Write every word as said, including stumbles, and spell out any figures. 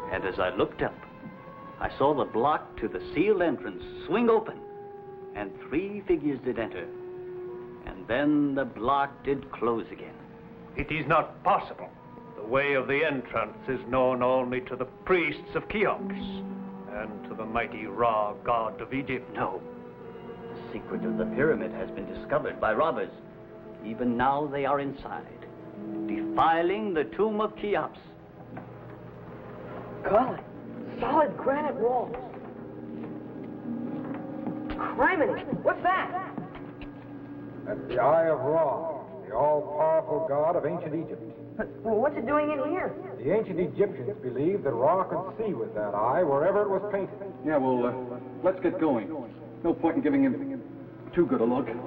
And as I looked up, I saw the block to the sealed entrance swing open, and three figures did enter. And then the block did close again. It is not possible. The way of the entrance is known only to the priests of Cheops and to the mighty Ra god of Egypt. No. The secret of the pyramid has been discovered by robbers. Even now they are inside, defiling the tomb of Cheops. God, solid granite walls. Criminy, what's that? That's the Eye of Ra, the all-powerful god of ancient Egypt. But well, what's it doing in here? The ancient Egyptians believed that Ra could see with that eye wherever it was painted. Yeah, well, uh, let's get going. No point in giving him too good a look.